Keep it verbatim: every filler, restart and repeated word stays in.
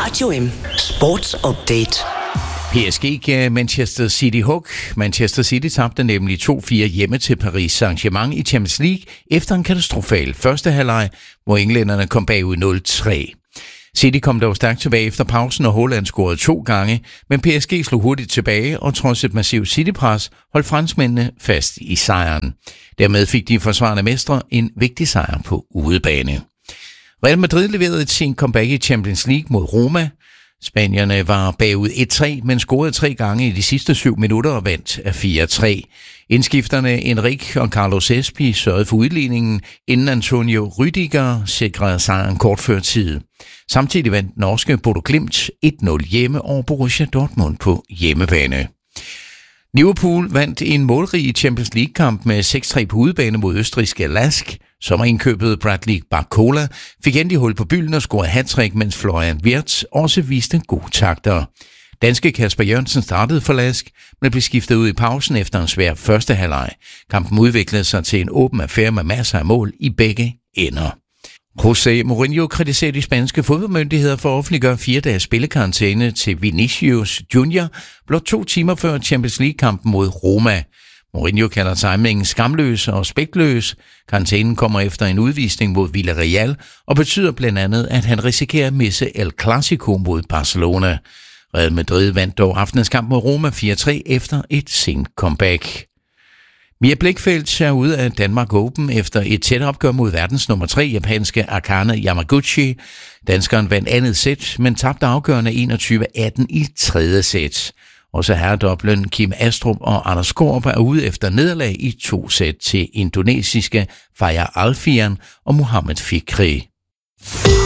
Radio M Sports Update. P S G gav Manchester City hug. Manchester City tabte nemlig to fire hjemme til Paris Saint-Germain i Champions League efter en katastrofal første halvleg, hvor englænderne kom bagud nul tre. City kom dog stærkt tilbage efter pausen, og Haaland scorede to gange, men P S G slog hurtigt tilbage, og trods et massivt City-pres holdt franskmændene fast i sejren. Dermed fik de forsvarende mestre en vigtig sejr på udebane. Real Madrid leverede et sent comeback i Champions League mod Roma. Spanierne var bagud et tre, men scorede tre gange i de sidste syv minutter og vandt af fire tre. Indskifterne Enrique og Carlos Espi sørgede for udligningen, inden Antonio Rüdiger sikrede sejren kort før tid. Samtidig vandt norske Bodo Glimt et nul hjemme over Borussia Dortmund på hjemmebane. Liverpool vandt en målrig Champions League-kamp med seks tre på udebane mod østrigske Lask. Sommerindkøbet Bradley Barcola fik endelig hul på bylden og scorede hattrick, mens Florian Wirtz også viste gode takter. Danske Kasper Jørgensen startede for Lask, men blev skiftet ud i pausen efter en svær første halvleg. Kampen udviklede sig til en åben affære med masser af mål i begge ender. José Mourinho kritiserer de spanske fodboldmyndigheder for at offentliggøre fire dages spillekarantæne til Vinicius Junior blot to timer før Champions League-kampen mod Roma. Mourinho kalder timingen skamløs og respektløs. Karantænen kommer efter en udvisning mod Villarreal og betyder blandt andet, at han risikerer at misse El Clasico mod Barcelona. Real Madrid vandt dog aftenens kamp mod Roma fire tre efter et sent comeback. Mia Blichfeldt er ude af Danmark Open efter et tæt opgør mod verdens nummer tre japanske Akane Yamaguchi. Danskeren vandt andet sæt, men tabte afgørende enogtyve atten i tredje sæt. Også herredoblen Kim Astrup og Anders Skorp er ude efter nederlag i to sæt til indonesiske Fajar Alfian og Mohamed Fikri.